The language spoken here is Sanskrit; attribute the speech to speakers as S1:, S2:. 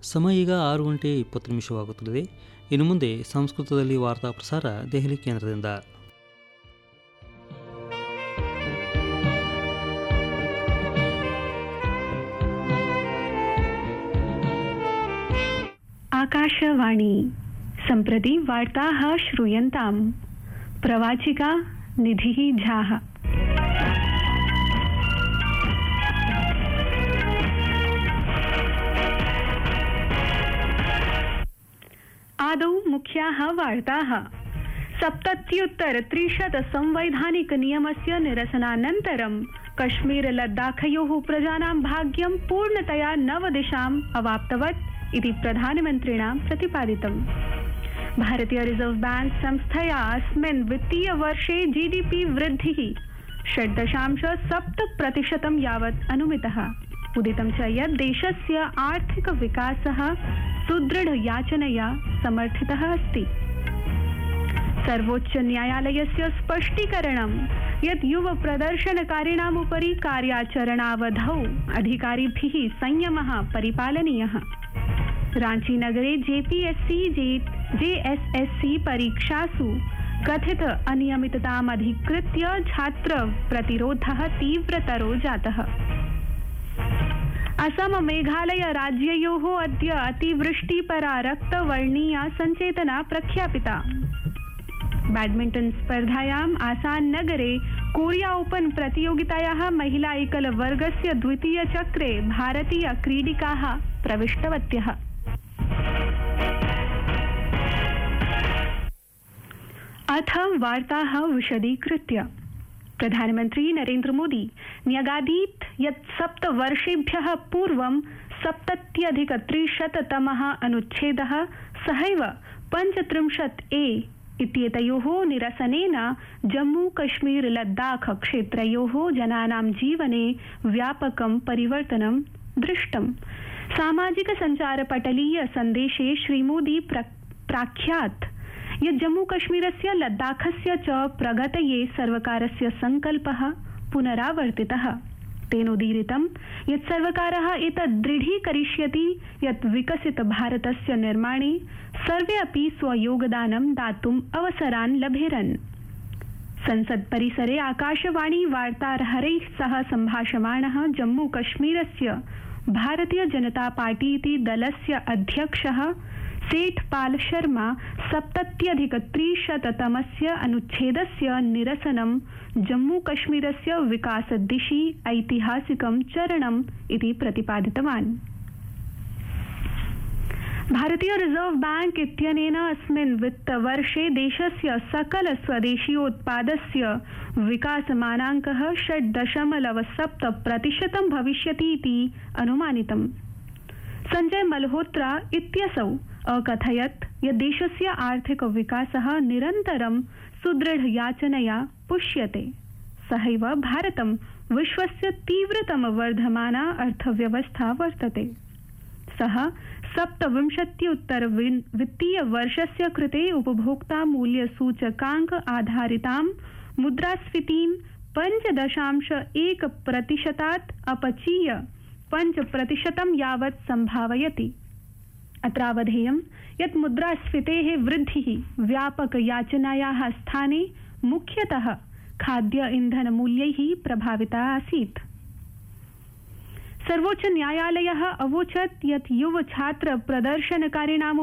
S1: ಸಮಯ ಈಗ 6:20 ಇನ್ನು ಮುಂದೆ ಸಂಸ್ಕೃತದಲ್ಲಿ ವಾರ್ತಾ ಪ್ರಸಾರ ದೆಹಲಿ ಕೇಂದ್ರದಿಂದ.
S2: आकाशवाणी सम्प्रति वार्ताः श्रूयन्ताम्. प्रवाचिका निधिः झाः. आदौ मुख्याः वार्ताः. 70-300 संवैधानिक नियमस्य निरसनानन्तरं कश्मीर लद्दाखयोः प्रजानां भाग्यं पूर्णतया नवदिशाम् अवाप्तवत् इति प्रधानमन्त्रिणा प्रतिपादितम्. भारतीय रिजर्व बैंक संस्थया अस्मिन् वित्तीयवर्षे जीडीपी वृद्धिः 6.7% यावत् अनुमितः. उदितं च यत् देशस्य आर्थिक विकासः सुदृढयाचनया समर्थितः अस्ति. सर्वोच्च न्यायालयस्य स्पष्टीकरणं यत् युव प्रदर्शनकारिणाम् उपरि कार्याचरणावधौ अधिकारिभिः संयमः परिपालनीयः. रांची नगरे जेपीएससी जेएसएससी परीक्षासु कथित अनियमितताम् अधिकृत्य छात्र प्रतिरोधः तीव्रतरो जातः. असम मेघालय राज्ययोः अद्य अतिवृष्टिपरा रक्तवर्णीया सञ्चेतना प्रख्यापिता. बैडमिण्टन स्पर्धायाम् आसान् नगरे कोरिया ओपन प्रतियोगितायाः महिला एकल वर्गस्य द्वितीय चक्रे भारतीय क्रीडिकाः प्रविष्टवत्यः. अथ वार्ताः विशदीकृत्य. प्रधानमन्त्री नरेन्द्र मोदी न्यगादीत् यत् 7 वर्षेभ्यः पूर्वं 70-300तमः अनुच्छेदः सहैव 35A इत्येतयोः निरसनेन जम्मू कश्मीर लद्दाख क्षेत्रयोः जनानां जीवने व्यापकं परिवर्तनं दृष्टम्. सामाजिक सञ्चारपटलीय सन्देशे श्रीमोदी प्राख्यात् यत् जम्मूकश्मीरस्य लद्दाखस्य च प्रगतये सर्वकारस्य सङ्कल्पः पुनरावर्तितः. तेनोदीरितं यत् सर्वकारः एतत् दृढीकरिष्यति यत् विकसित भारतस्य निर्माणे सर्वे अपि स्वयोगदानं दातुम् अवसरान् लभेरन्. संसत् परिसरे आकाशवाणी वार्ताहरैः सह सम्भाषमाणः जम्मूकश्मीरस्य भारतीय जनता पार्टी इति दलस्य अध्यक्षः सेठपाल शर्मा 70-300तमस्य अनुच्छेदस्य निरसनं जम्मूकश्मीरस्य विकासदिशि ऐतिहासिकं चरणम् इति प्रतिपादितवान्. भारतीय रिजर्व बैंक इत्यनेन अस्मिन् वित्तवर्षे देशस्य सकल स्वदेशीयोत्पादस्य विकासमानाङ्कः 6.7% भविष्यति इति अनुमानितम्. संजय मल्होत्रा इत्यसौ अकथयत् यत् देशस्य आर्थिक विकासः निरन्तरं सुदृढयाचनया पुष्यते. सहैव भारतं विश्वस्य तीव्रतम वर्धमाना अर्थव्यवस्था वर्तते. सः 27 वित्तीय वर्षस्य कृते उपभोक्ता मूल्य सूचकाङ्क आधारितां मुद्रास्फीतिं 5.1% अपचीय 5% यावत् संभावयति. अत्रावधेयं यत् मुद्रास्फीतेः वृद्धिः व्यापकयाचनायाः स्थाने मुख्यतः खाद्य इंधन मूल्यैः प्रभाविता आसीत्. सर्वोच्च न्यायालयः अवोचत् यत् युव छात्र प्रदर्शनकारिणाम्